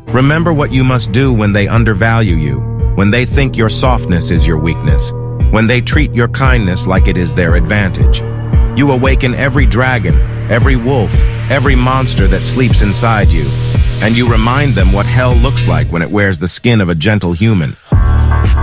Remember what you must do when they undervalue you, when they think your softness is your weakness, when they treat your kindness like it is their advantage. You awaken every dragon, every wolf, every monster that sleeps inside you, and you remind them what hell looks like when it wears the skin of a gentle human.